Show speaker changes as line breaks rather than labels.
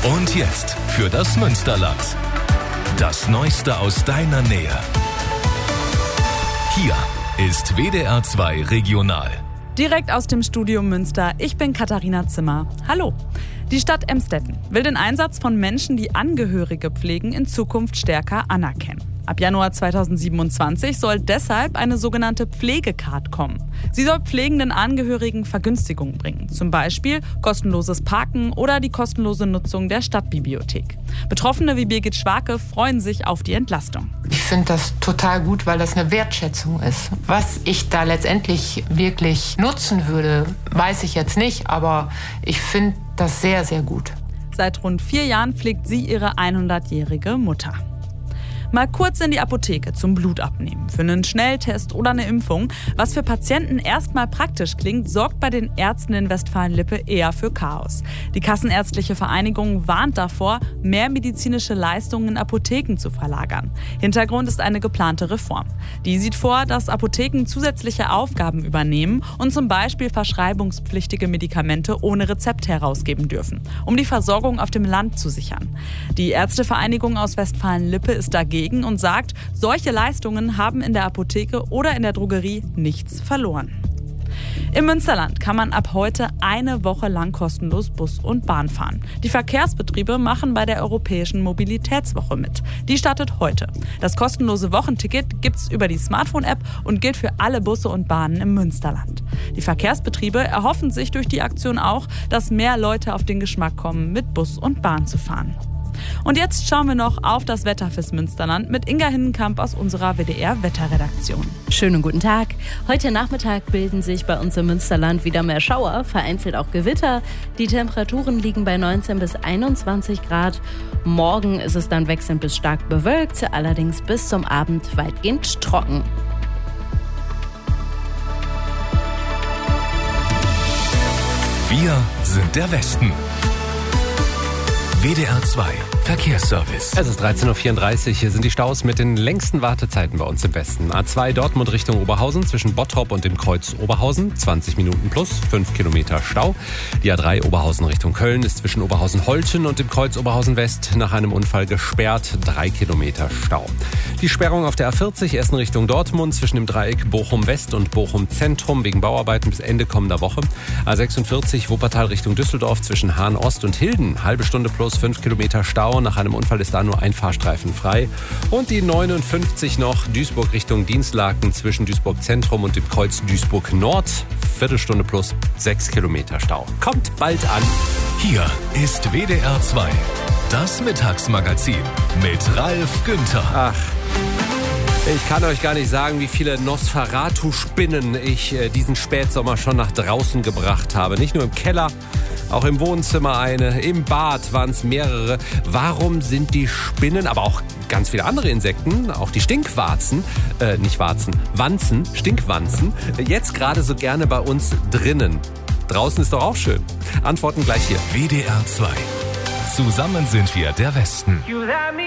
Und jetzt für das Münsterland. Das Neueste aus deiner Nähe. Hier ist WDR 2 Regional.
Direkt aus dem Studio Münster, ich bin Katharina Zimmer. Hallo. Die Stadt Emstetten will den Einsatz von Menschen, die Angehörige pflegen, in Zukunft stärker anerkennen. Ab Januar 2027 soll deshalb eine sogenannte Pflegecard kommen. Sie soll pflegenden Angehörigen Vergünstigungen bringen, zum Beispiel kostenloses Parken oder die kostenlose Nutzung der Stadtbibliothek. Betroffene wie Birgit Schwake freuen sich auf die Entlastung.
Ich finde das total gut, weil das eine Wertschätzung ist. Was ich da letztendlich wirklich nutzen würde, weiß ich jetzt nicht, aber ich finde das sehr, sehr gut.
Seit rund 4 Jahren pflegt sie ihre 100-jährige Mutter. Mal kurz in die Apotheke zum Blut abnehmen, für einen Schnelltest oder eine Impfung. Was für Patienten erstmal praktisch klingt, sorgt bei den Ärzten in Westfalen-Lippe eher für Chaos. Die Kassenärztliche Vereinigung warnt davor, mehr medizinische Leistungen in Apotheken zu verlagern. Hintergrund ist eine geplante Reform. Die sieht vor, dass Apotheken zusätzliche Aufgaben übernehmen und zum Beispiel verschreibungspflichtige Medikamente ohne Rezept herausgeben dürfen, um die Versorgung auf dem Land zu sichern. Die Ärztevereinigung aus Westfalen-Lippe ist dagegen und sagt, solche Leistungen haben in der Apotheke oder in der Drogerie nichts verloren. Im Münsterland kann man ab heute eine Woche lang kostenlos Bus und Bahn fahren. Die Verkehrsbetriebe machen bei der Europäischen Mobilitätswoche mit. Die startet heute. Das kostenlose Wochenticket gibt's über die Smartphone-App und gilt für alle Busse und Bahnen im Münsterland. Die Verkehrsbetriebe erhoffen sich durch die Aktion auch, dass mehr Leute auf den Geschmack kommen, mit Bus und Bahn zu fahren. Und jetzt schauen wir noch auf das Wetter fürs Münsterland mit Inga Hinnenkamp aus unserer WDR-Wetterredaktion.
Schönen guten Tag. Heute Nachmittag bilden sich bei uns im Münsterland wieder mehr Schauer, vereinzelt auch Gewitter. Die Temperaturen liegen bei 19 bis 21 Grad. Morgen ist es dann wechselnd bis stark bewölkt, allerdings bis zum Abend weitgehend trocken.
Wir sind der Westen. WDR 2 Verkehrsservice.
Es ist 13.34 Uhr. Hier sind die Staus mit den längsten Wartezeiten bei uns im Westen. A2 Dortmund Richtung Oberhausen zwischen Bottrop und dem Kreuz Oberhausen. 20 Minuten plus, 5 Kilometer Stau. Die A3 Oberhausen Richtung Köln ist zwischen Oberhausen-Holten und dem Kreuz Oberhausen-West nach einem Unfall gesperrt. 3 Kilometer Stau. Die Sperrung auf der A40 Essen Richtung Dortmund zwischen dem Dreieck Bochum-West und Bochum-Zentrum wegen Bauarbeiten bis Ende kommender Woche. A46 Wuppertal Richtung Düsseldorf zwischen Hahn-Ost und Hilden. Halbe Stunde plus 5 Kilometer Stau. Nach einem Unfall ist da nur ein Fahrstreifen frei. Und die 59 noch Duisburg Richtung Dienstlaken zwischen Duisburg Zentrum und dem Kreuz Duisburg Nord. Viertelstunde plus 6 Kilometer Stau. Kommt bald an.
Hier ist WDR 2, das Mittagsmagazin mit Ralf Günther.
Ach, ich kann euch gar nicht sagen, wie viele Nosferatu-Spinnen ich diesen Spätsommer schon nach draußen gebracht habe. Nicht nur im Keller, auch im Wohnzimmer eine, im Bad waren es mehrere. Warum sind die Spinnen, aber auch ganz viele andere Insekten, auch die Stinkwarzen, Wanzen, Stinkwanzen, jetzt gerade so gerne bei uns drinnen? Draußen ist doch auch schön. Antworten gleich hier.
WDR 2. Zusammen sind wir der Westen.